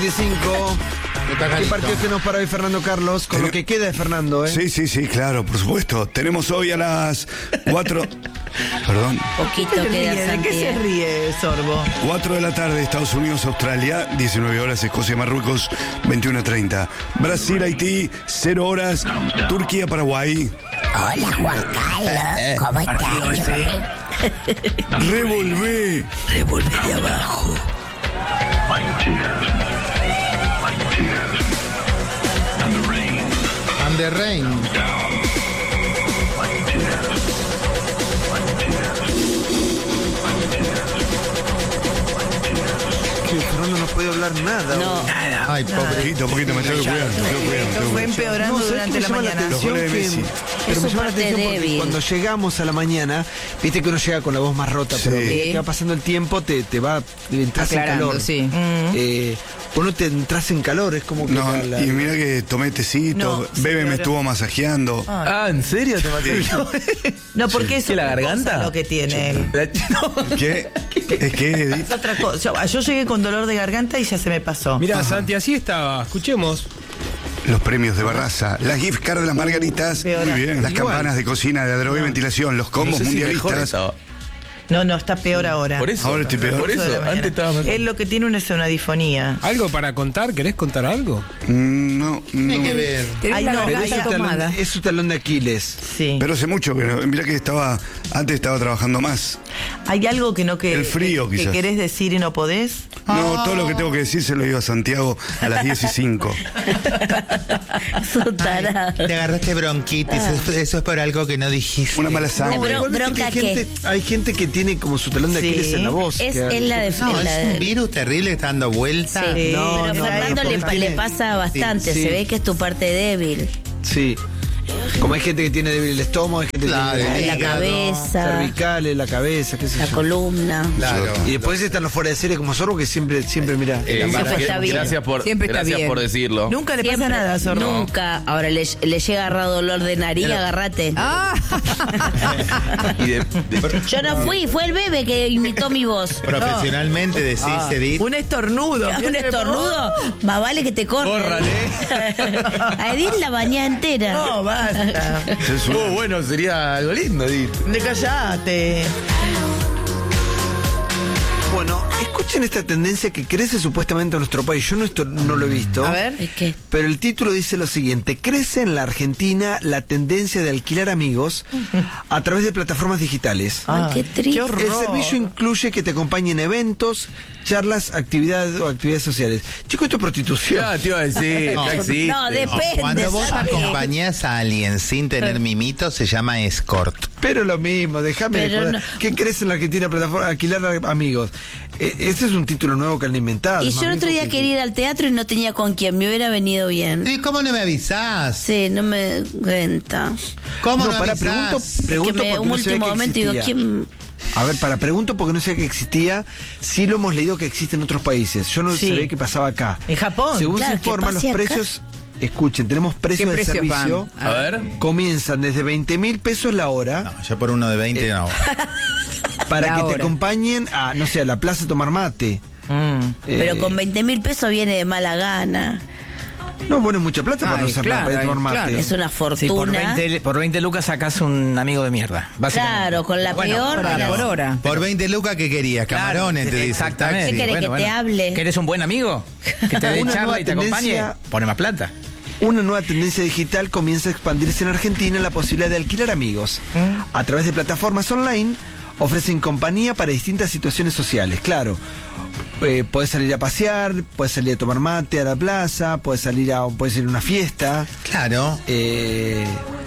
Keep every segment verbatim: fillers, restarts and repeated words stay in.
veinticinco. ¿Qué partidos tenemos para hoy, Fernando Carlos? Con Ten... lo que queda de Fernando, ¿eh? Sí, sí, sí, claro, por supuesto. Tenemos hoy a las cuatro... Perdón. Poquito queda, ¿De qué se ríe, Sorbo? cuatro de la tarde, Estados Unidos, Australia. diecinueve horas, Escocia, Marruecos, veintiuno treinta. Brasil, Haití, cero horas. Turquía, Paraguay. Hola, Juan Carlos. ¿Cómo estás? Revolvé. Revolvé de abajo. And the rain. Que Fernando no puede hablar nada. No. Nada. Ay, pobrecito, Poquito, me tengo que cuidar, me tengo que cuidar. me tengo que Fue cuidar. empeorando No, ¿sabes durante qué me la llama mañana. atención? Los goles de Que- Messi. pero Es me su llama la parte atención porque débil. cuando llegamos a la mañana, viste que uno llega con la voz más rota, pero Sí. a medida que va pasando el tiempo te, te va entras en Aclarando, calor. sí. Eh, uno te entras en calor, es como que No, la- la- y mira que tomé tecito, No, Bebe me señora. estuvo masajeando. Ah, ¿en serio te maté? No, porque es ¿Qué, la otra cosa garganta? lo que tiene. No. ¿Qué? Es que Edith, Es otra cosa. Yo, yo llegué con dolor de garganta y ya se me pasó. Mira, Santi, así estaba. Escuchemos. los premios de Barraza, las gift cards de las margaritas, Peor. muy bien, las Igual. campanas de cocina, de Adrogué Ventilación, los combos No sé si mejor mundialistas. estaba. No, no, está peor ahora. Por eso. Ahora estoy peor. Por Ocho de la eso, mañana. antes estaba mejor. Él lo que tiene una es una difonía. ¿Algo para contar? ¿Querés contar algo? Mm, No, Tiene no. que ver. Ay, no, Pero ay, es su, ya talón, tomada. es su talón de Aquiles. Sí. Pero hace mucho que no. Mira que estaba, antes estaba trabajando más. ¿Hay algo que no que, El frío, que, que quizás. querés decir y no podés? No, todo lo que tengo que decir se lo digo a Santiago a las diez y cinco. Su tarado. Te agarraste bronquitis. Eso, eso es por algo que no dijiste. Una mala No, sangre. pero- Igual viste ¿bronca que hay gente, hay gente que tiene como su talón de Sí. Aquiles en la voz. Es, que- es la de... No, es la es un de- virus terrible que está dando vuelta. Sí, No, pero no, Fernando no, le, porque le tiene- pasa bastante, sí. se ve que es tu parte débil. Sí. Como hay gente que tiene débil el estómago, hay gente Claro, que el tiene La hígado, cabeza, cervicales, la cabeza, qué sé la yo. columna. Claro. Y después están los fuera de serie como Sorbo que siempre, siempre mira. Eh, Siempre gracias, está bien. gracias por, Siempre está gracias bien. por decirlo. Nunca le Siempre, pasa nada, Sorbo. Nunca. Ahora le, le llega a dolor de nariz, agárrate. Ah, Y de- de- Yo no fui, fue el bebé que imitó mi voz. Profesionalmente decís, Edith. un estornudo. ¿Un estornudo? Más vale que te corte. Córrale. A Edith la bañé entera. No, basta. Oh, bueno, sería algo lindo, Edith. De callate. Bueno, escuchen esta tendencia que crece supuestamente en nuestro país. Yo no, esto no lo he visto. A ver. Es que Pero el título dice lo siguiente: crece en la Argentina la tendencia de alquilar amigos a través de plataformas digitales. Ay, qué triste. qué horror. El servicio incluye que te acompañen eventos, charlas, actividades o actividades sociales. Chico, esto es prostitución. Ya, te iba a decir, No. ya existe. No, depende. Cuando vos ¿sabes? acompañás a alguien sin tener mimito, se llama escort. Pero lo mismo, déjame de Pero joder. no. ¿Qué crece en la Argentina plataforma alquilar a amigos? Eh, ese es un título nuevo que han inventado. Y más yo el bien otro día porque- quería ir al teatro y no tenía con quién, me hubiera venido bien. ¿Y cómo no me avisás? Sí, no me cuenta. ¿Cómo No, no, para, avisás? pregunto, pregunto que me, porque un no sabía último que momento digo, existía. ¿quién? A ver, para, pregunto porque no sé que existía. Sí lo hemos leído que existe en otros países. Yo no Sí. sabía qué pasaba acá. En Japón. Según Claro, se que informa, los pase acá. precios... Escuchen, tenemos precios de precios servicio. van? A ver. Comienzan desde veinte mil pesos la hora No, yo por uno de veinte no. para La que hora. te acompañen a, no sé, a la plaza a tomar mate. Mm. Pero Eh, con veinte mil pesos viene de mala gana. No pones mucha plata para, Ay, no usar claro, para tomar mate. claro. Es una Sí, por fortuna. veinte, por veinte lucas sacás un amigo de mierda. básicamente. Claro, con la Bueno, peor. Por, de las- por hora. Por veinte lucas, ¿qué querías? Camarones, Claro, te dice. exactamente. ¿Qué querés, que te hable? ¿Querés un buen amigo? Que te dé Una charla nueva y te acompañe. tendencia- Pone más plata. Una nueva tendencia digital comienza a expandirse en Argentina, la posibilidad de alquilar amigos. A través de plataformas online ofrecen compañía para distintas situaciones sociales. Claro, eh, puedes salir a pasear, puedes salir a tomar mate a la plaza, puedes salir a, puedes ir a una fiesta. Claro. eh,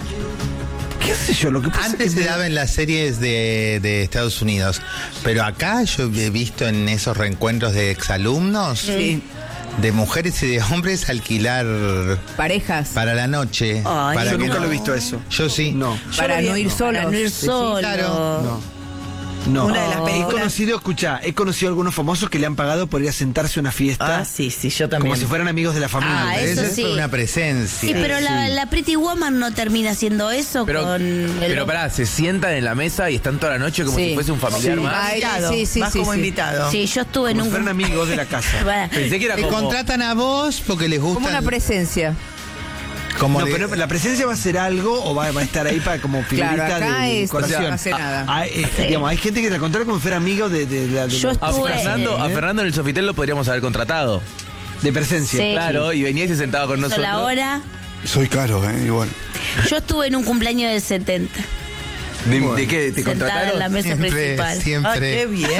¿Qué sé yo? Lo que pasa Antes es que se me- daba en las series de, de Estados Unidos, pero acá yo he visto en esos reencuentros de exalumnos, Sí. de mujeres y de hombres, alquilar Parejas. para la noche. Ay, para yo que nunca no- lo he visto eso. Yo sí. No. Para no ir Para solos. no ir solo. claro. No. No. Una de las He películas. conocido, escucha, he conocido algunos famosos que le han pagado por ir a sentarse a una fiesta. Ah, sí, sí, yo también. Como si fueran amigos de la familia. Ah, Pero eso eso es sí. por una presencia. Sí, pero la, la Pretty Woman no termina haciendo eso Pero, con el... pero pará, se sientan en la mesa y están toda la noche como Sí. si fuese un familiar Sí. más. Ah, invitado, sí, sí, vas sí, como sí. invitado. Sí, yo estuve en Como si un... fueran amigos de la casa. Para. Pensé que era Te como... contratan a vos porque les gusta. Como una presencia. como No, de- pero la presencia va a ser algo o va, va a estar ahí para como figurita Claro, acá de, de es- decoración. no hace nada. Ah, eh, digamos, hay gente que te contrata como si fuera amigo de, de, de, de- Yo A estuve- Fernando, a ¿eh? Fernando en el Sofitel lo podríamos haber contratado. de presencia. Sí. Claro, y venía y se sentaba con nosotros. la hora. Soy caro, ¿eh? Igual. Yo estuve en un cumpleaños del setenta. ¿De, de qué? ¿Te Sentada en contrataron? la mesa siempre, principal. Ah, siempre. qué bien.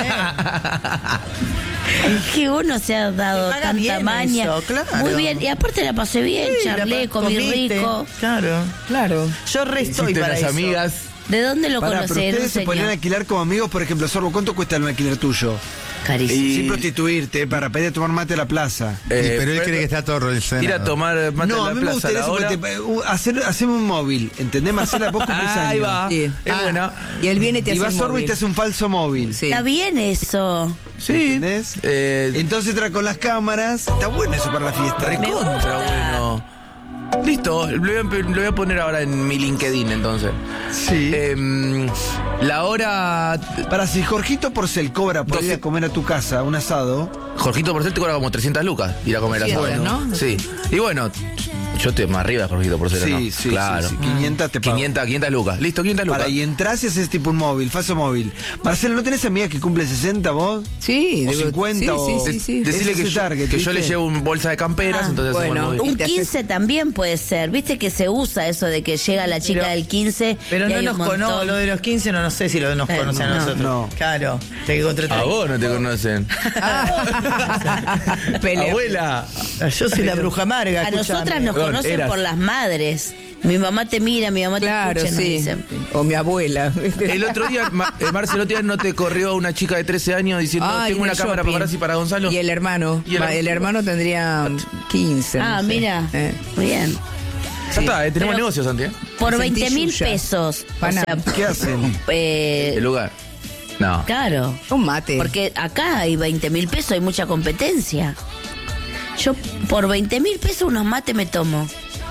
Que uno se ha dado Se paga tanta bien maña. eso, claro. Muy bien. Y aparte la pasé bien, Sí, charlé, la- comí comiste. rico. Claro. Claro. Yo re estoy Hiciste para las eso. amigas. ¿De dónde lo Pará, pero conocieron, ustedes se podrían señor? alquilar como amigos, por ejemplo, Sorbo, ¿cuánto cuesta un alquiler tuyo? Carísimo. Y- Sin prostituirte, para pedir a tomar mate a la plaza. Sí, Eh, pero él fue- cree que está todo relacionado. Ir a tomar mate No, en a la mí me plaza a gustaría la eso, hora. porque te- uh, hacer, hacemos un móvil, ¿entendés, Marcela? Vos cumplís Ah, ahí años. va. Sí. Es Ah, buena. Y él viene y te Y hace va el Sorbo y móvil. te hace un falso móvil. Sí. Está bien eso. Sí. ¿Entendés? Eh, Entonces trae con las cámaras. Está bueno eso para la fiesta. recontra bueno. Listo, lo voy, a, lo voy a poner ahora en mi LinkedIn entonces. Sí. Em, la hora. Para si Jorgito Porcel cobra por ir a comer a tu casa un asado. Jorgito Porcel te cobra como trescientas lucas ir a comer Sí, asado. bueno, ¿no? Sí. Y bueno, yo estoy más arriba de Jorgito Porcel, Sí, ¿no? sí, claro. sí, sí, quinientas te pago. quinientas, quinientas lucas. Listo, quinientas lucas. Para y entras y haces tipo un móvil, falso móvil. Marcelo, ¿no tenés amigas que cumplen sesenta vos? Sí, O digo, cincuenta sí, o- sí, sí, sí. Decirle Ese que, es yo, el target, que yo le ¿viste? llevo un bolsa de camperas, Ah, entonces hacemos bueno. el móvil. Un te haces- quince también puede ser. Viste que se usa eso de que llega la chica Pero- del quince. Pero y no hay nos un conoce, montón. lo de los quince no, no sé si lo nos Eh, conoce a no, nosotros. no. Claro, te contraté. A vos no te conocen. Pelea. Abuela. Yo soy la bruja amarga. A escúchame. nosotras nos Perdón, conocen eras. por las madres. Mi mamá te mira, mi mamá te Claro, escucha. nos sí. dicen. O mi abuela. El otro día, Ma- eh, Marcelo, el otro día no te corrió una chica de trece años diciendo, Ay, tengo en una el cámara shopping. para y para Gonzalo. Y el hermano. Y el Va, hermano. el hermano tendría quince. Ah, no sé. mira. Eh. Muy bien. Ya está, eh, tenemos Pero- negocios, Santi. ¿eh? Por Me sentí veinte mil suya. pesos. O Pana. sea, ¿Qué hacen? eh, El lugar. No. claro. Un mate. Porque acá hay veinte mil pesos, hay mucha competencia. Yo por veinte mil pesos unos mates me tomo.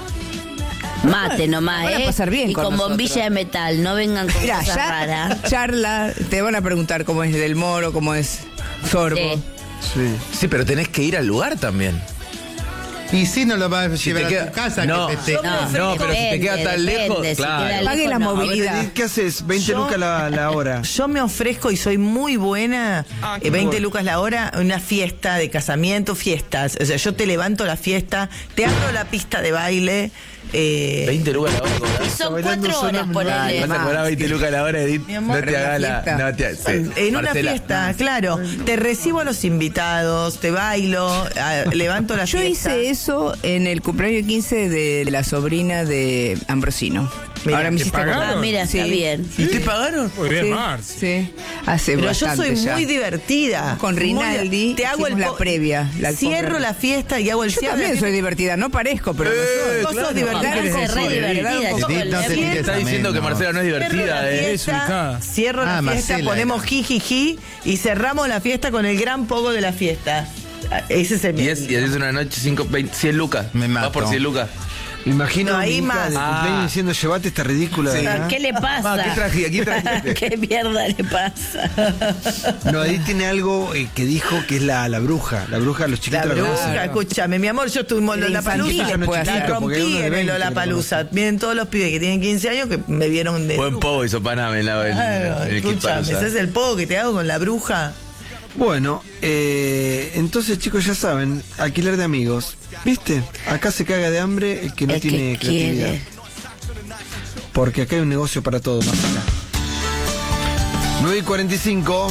Mate nomás, van a ¿eh? pasar bien y con con nosotros. bombilla de metal, no vengan con Mira, cosas ya raras. charla, te van a preguntar cómo es del moro, cómo es sorbo. Sí. Sí. Sí, pero tenés que ir al lugar también. Y si no lo vas a Si llevar te a queda- tu casa, no, que festeje. No, no, pero si te queda tan depende, lejos, si claro. queda Pague lejos, la no. A ver, movilidad. Edith, ¿qué haces? veinte Yo- lucas la, la hora. Yo me ofrezco y soy muy buena, Ah, eh, qué veinte bueno. lucas la hora, una fiesta de casamiento, fiestas. O sea, yo te levanto la fiesta, te abro la pista de baile. eh, veinte lucas la hora. Y son bailando cuatro sola, horas, no, ponele. Vas a cobrar veinte lucas la hora, Edith. Mi amor, no te en hagas una la. fiesta. No te, sí. En una Marcela. fiesta, claro. Te recibo a los invitados, te bailo, ah, levanto la Yo fiesta. hice eso en el cumpleaños quince de la sobrina de Ambrosino. Mira, Ahora me ¿te hiciste pagaron? acordar. Ah, mira, está Sí. bien. ¿Y te pagaron? Muy bien, Sí, Mars. sí. Hace Pero yo bastante soy ya. muy divertida. Con Muy- Rinaldi te hago el hicimos la po- previa, la cierro alfombra. la fiesta y hago el Yo cierre. también soy divertida, no parezco, pero no soy. Vos sos divertida. Parece re Sí, divertida, Edith, chico, no le- te tires Está a diciendo que menos. Marcela no es Cierro la divertida, ¿eh? fiesta, ubicada. cierro la Ah, fiesta, Marcela ponemos era. jijiji y cerramos la fiesta con el gran pogo de la fiesta. Ah, Ese es el Y es, y es una noche cinco, veinte, cien lucas. Me Vas mato. por cien lucas. Me imagino No, a mi ahí hija más. de cumpleaños Ah. diciendo, llevate esta ridícula. Sí. ¿verdad? ¿Qué le pasa? Ah, ¿qué traje- qué trajiste? ¿Qué mierda le pasa? No, Edith tiene algo eh, que dijo que es la, la bruja. La bruja, los La chiquitos la bruja, conocen. escúchame, mi amor, yo estuve en De Lollapalooza. infantiles puede La hacer. Porque hay rompí uno de en el veinte que lo Lollapalooza. Vienen todos los pibes que tienen quince años que me vieron de... Buen povo hizo Paname en la en, Claro, en el escúchame, Kidpalooza. ese es el pogo que te hago con la bruja. Bueno, eh, entonces chicos ya saben, alquiler de amigos. ¿Viste? Acá se caga de hambre el que no El que tiene creatividad. quiere. Porque acá hay un negocio para todo más acá. nueve y cuarenta y cinco.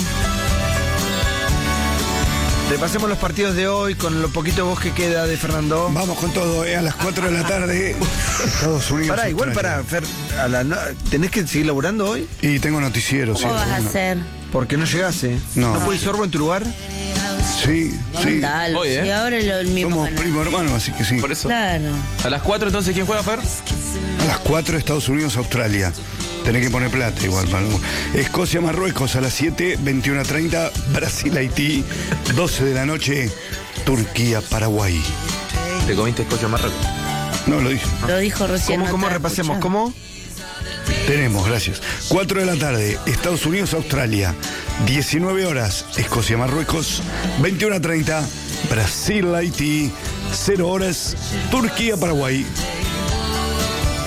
Repasemos los partidos de hoy con lo poquito voz que queda de Fernando. Vamos con todo, eh, a las cuatro de la tarde. Estados Unidos. Pará, igual Australia. para Fer, a la no- ¿tenés que seguir laburando hoy? Y tengo noticiero, sí. ¿Cómo vas a bueno. hacer? Porque no llegase. No. ¿No puede ir Sorbo en tu lugar? Sí, sí. Dale, Hoy, ¿eh? y ahora lo el mismo. Somos ganó. primo hermano, así que sí. Por eso. Claro. A las cuatro entonces, ¿quién juega, Fer? A las cuatro Estados Unidos, Australia. Tenés que poner plata igual, Manu. Escocia, Marruecos a las siete, veintiuno a treinta. Brasil, Haití, doce de la noche. Turquía, Paraguay. ¿Te comiste Escocia Marruecos? No, lo dije. Lo dijo recién. ¿Cómo, no cómo estaba repasemos? escuchando. ¿Cómo? Tenemos, gracias. cuatro de la tarde, Estados Unidos, Australia. diecinueve horas, Escocia, Marruecos. veintiuno a treinta, Brasil, Haití. cero horas, Turquía, Paraguay.